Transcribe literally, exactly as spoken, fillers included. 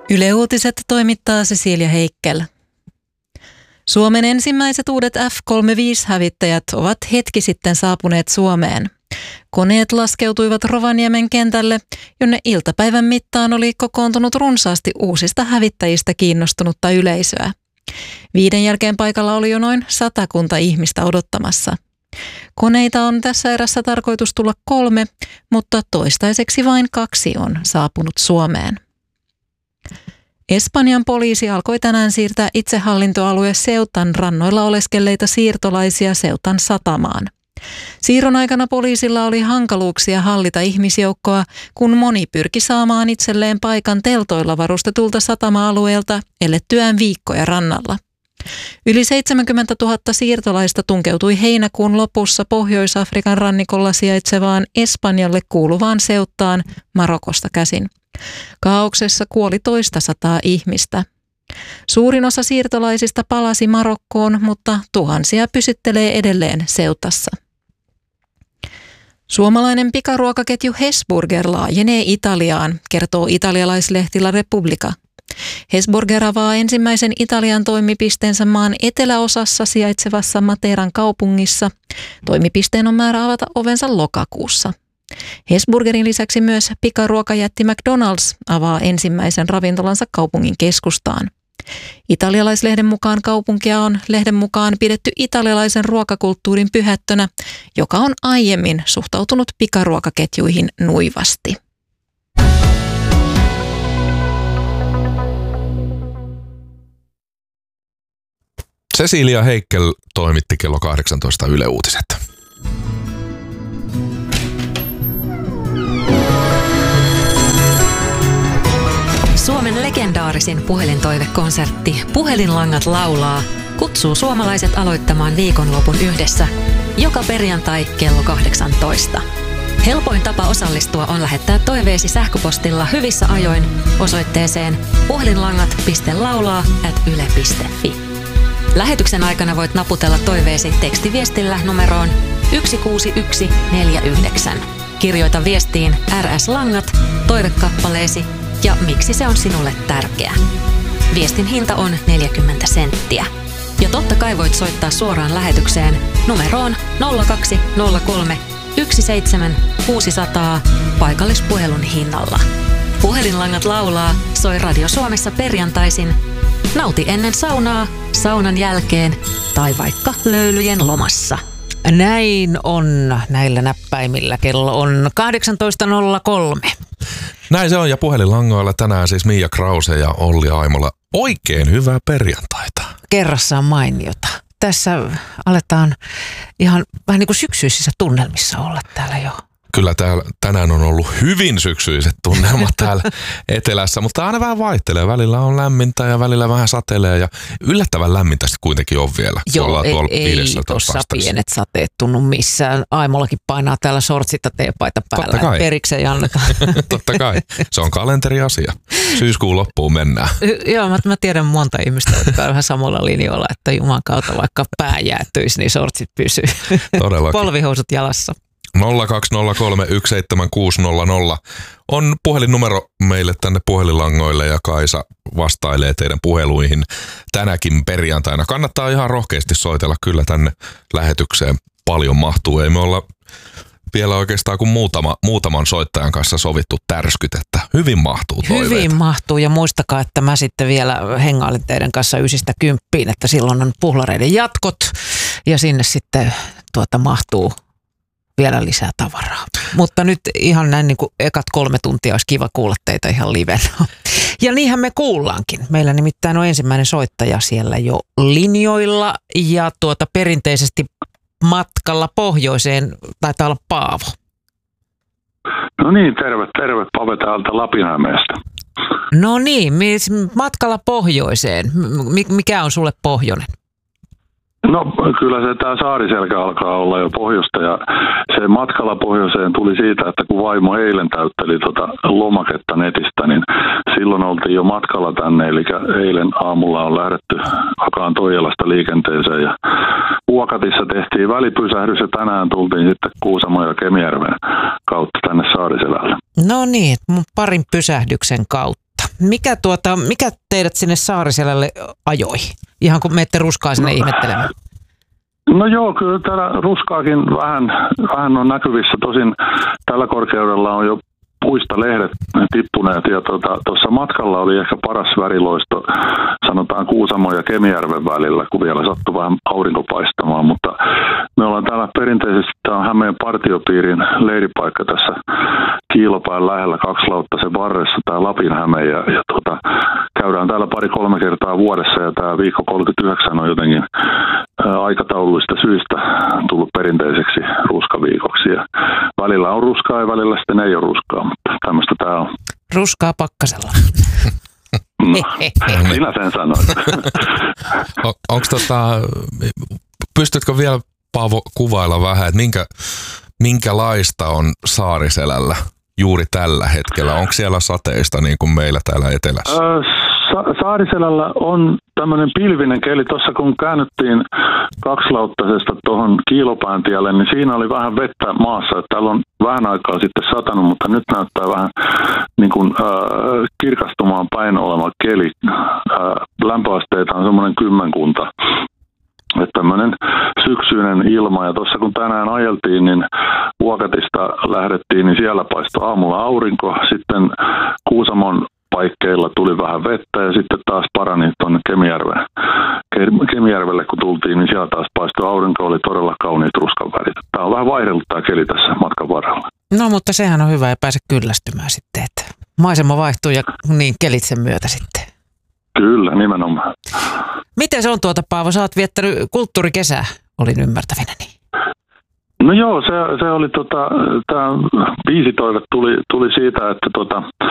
Yle Uutiset toimittaa Cecilia Heikkel. Suomen ensimmäiset uudet F kolmekymmentäviisi-hävittäjät ovat hetki sitten saapuneet Suomeen. Koneet laskeutuivat Rovaniemen kentälle, jonne iltapäivän mittaan oli kokoontunut runsaasti uusista hävittäjistä kiinnostunutta yleisöä. Viiden jälkeen paikalla oli jo noin satakunta ihmistä odottamassa. Koneita on tässä erässä tarkoitus tulla kolme, mutta toistaiseksi vain kaksi on saapunut Suomeen. Espanjan poliisi alkoi tänään siirtää itsehallintoalue Ceutan rannoilla oleskelleita siirtolaisia Ceutan satamaan. Siirron aikana poliisilla oli hankaluuksia hallita ihmisjoukkoa, kun moni pyrki saamaan itselleen paikan teltoilla varustetulta satama-alueelta elettyään viikkoja rannalla. Yli seitsemänkymmentätuhatta siirtolaista tunkeutui heinäkuun lopussa Pohjois-Afrikan rannikolla sijaitsevaan Espanjalle kuuluvaan Ceuttaan Marokosta käsin. Kaauksessa kuoli toista sataa ihmistä. Suurin osa siirtolaisista palasi Marokkoon, mutta tuhansia pysyttelee edelleen Ceutassa. Suomalainen pikaruokaketju Hesburger laajenee Italiaan, kertoo italialaislehti La Repubblica. Hesburger avaa ensimmäisen Italian toimipisteensä maan eteläosassa sijaitsevassa Materan kaupungissa. Toimipisteen on määrä avata ovensa lokakuussa. Hesburgerin lisäksi myös pikaruokajätti McDonald's avaa ensimmäisen ravintolansa kaupungin keskustaan. Italialaislehden mukaan kaupunkia on lehden mukaan pidetty italialaisen ruokakulttuurin pyhättönä, joka on aiemmin suhtautunut pikaruokaketjuihin nuivasti. Cecilia Heikkel toimitti kello kahdeksantoista Yle Uutiset. Suomen legendaarisin puhelintoivekonsertti Puhelinlangat laulaa kutsuu suomalaiset aloittamaan viikonlopun yhdessä joka perjantai kello kahdeksantoista. Helpoin tapa osallistua on lähettää toiveesi sähköpostilla hyvissä ajoin osoitteeseen puhelinlangat piste laulaa ät yle piste fi. Lähetyksen aikana voit naputella toiveesi tekstiviestillä numeroon yksi kuusi yksi neljä yhdeksän. Kirjoita viestiin R S-langat, toivekappaleesi ja miksi se on sinulle tärkeä. Viestin hinta on neljäkymmentä senttiä. Ja totta kai voit soittaa suoraan lähetykseen numeroon nolla kaksi nolla kolme yksi seitsemän kuusi nolla nolla paikallispuhelun hinnalla. Puhelinlangat laulaa soi Radio Suomessa perjantaisin. Nauti ennen saunaa, saunan jälkeen tai vaikka löylyjen lomassa. Näin on näillä näppäimillä. Kello on kahdeksantoista nolla kolme. Näin se on, ja puhelinlangoilla tänään siis Mia Krause ja Olli Aimola. Oikein hyvää perjantaita. Kerrassaan mainiota. Tässä aletaan ihan vähän niin kuin syksyisissä tunnelmissa olla täällä jo. Kyllä täällä tänään on ollut hyvin syksyiset tunnelmat täällä etelässä, mutta aina vähän vaihtelee. Välillä on lämmintä ja välillä vähän satelee ja yllättävän lämmintä sitten kuitenkin on vielä. Joo, ei, ei tuossa pienet sateet tunnu missään. Aimollakin painaa täällä sortsit ja teepaita päällä. Totta kai. Periksi ei anneta. Totta kai. Se on kalenteriasia. Syyskuun loppuun mennään. Joo, mä, mä tiedän monta ihmistä, jotka on vähän samalla linjoilla, että juman kautta vaikka pää jäätyisi, niin sortsit pysyy. Todellakin. Polvihousut jalassa. nolla kaksi nolla kolme yksi seitsemän kuusi nolla nolla on puhelinnumero meille tänne puhelinlangoille ja Kaisa vastailee teidän puheluihin tänäkin perjantaina. Kannattaa ihan rohkeasti soitella, kyllä tänne lähetykseen paljon mahtuu. Ei me olla vielä oikeastaan kuin muutama, muutaman soittajan kanssa sovittu tärskyt, että hyvin mahtuu toiveita. Hyvin mahtuu ja muistakaa, että mä sitten vielä hengailen teidän kanssa ysistä kymppiin, että silloin on puhlareiden jatkot ja sinne sitten tuota mahtuu vielä lisää tavaraa. Mutta nyt ihan näin niin kuin ekat kolme tuntia olisi kiva kuulla teitä ihan livenä. Ja niinhän me kuullaankin. Meillä nimittäin on ensimmäinen soittaja siellä jo linjoilla ja tuota perinteisesti matkalla pohjoiseen taitaa olla Paavo. No niin, terve, terve. Pave täältä Lapinhämeestä. No niin, matkalla pohjoiseen. Mikä on sulle pohjoinen? No kyllä se tämä Saariselkä alkaa olla jo pohjoista ja se matkalla pohjoiseen tuli siitä, että kun vaimo eilen täytteli tota lomaketta netistä, niin silloin oltiin jo matkalla tänne. Eli eilen aamulla on lähdetty Akaan Toijalasta liikenteeseen ja Vuokatissa tehtiin välipysähdys ja tänään tultiin sitten Kuusamon ja Kemijärven kautta tänne Saariselälle. No niin, parin pysähdyksen kautta. Mikä, tuota, mikä teidät sinne Saariselälle ajoi? Ihan kun menette ruskaa sinne no. ihmettelemään. No joo, kyllä täällä ruskaakin vähän, vähän on näkyvissä. Tosin tällä korkeudella on jo puista lehdet tippuneet ja tuossa tuota, matkalla oli ehkä paras väriloisto, sanotaan Kuusamon ja Kemijärven välillä, kun vielä sattui vähän aurinko paistamaan, mutta me ollaan täällä perinteisesti, tämä on Hämeen partiopiirin leiripaikka tässä Kiilopään lähellä kaksilauttaisen varressa, tämä Lapin Häme ja, ja tuota, käydään täällä pari-kolme kertaa vuodessa ja tämä viikko kolmekymmentäyhdeksän on jotenkin ää, aikataulullista syistä tullut perinteiseksi ruskaviikoksi ja välillä on ruskaa ja välillä sitten ei ole ruskaa, mutta tämmöistä tämä on. Ruskaa pakkasella. No, sinä sen sanoit. On, onko tota, pystytkö vielä Paavo kuvailla vähän, että minkä, minkälaista on Saariselällä juuri tällä hetkellä? Onko siellä sateista niin kuin meillä täällä etelässä? Sa- Saariselällä on tämmöinen pilvinen keli. Tuossa kun käännyttiin kaksilauttaisesta tuohon Kiilopään tielle, niin siinä oli vähän vettä maassa. Täällä on vähän aikaa sitten satanut, mutta nyt näyttää vähän niin kuin, äh, kirkastumaan päin oleva keli. Äh, lämpöasteita on semmoinen kymmenkunta. Että tämmöinen syksyinen ilma. Ja tuossa kun tänään ajeltiin, niin Vuokatista lähdettiin, niin siellä paistoi aamulla aurinko. Sitten Kuusamon paikkeilla tuli vähän vettä ja sitten taas parani tuonne Kemijärvelle. Kemijärvelle kun tultiin, niin siellä taas paistoi aurinko, oli todella kauniit ruskan värit. Tämä on vähän vaihdellut tämä keli tässä matkan varrella. No mutta sehän on hyvä, ei pääse kyllästymään sitten, että maisema vaihtuu ja niin kelit sen myötä sitten. Kyllä, nimenomaan. Miten se on tuota, Paavo? Sä oot viettänyt kulttuurikesää, olin ymmärtävinäni. No joo, se, se oli tota, tämä biisitoive tuli, tuli siitä, että tota,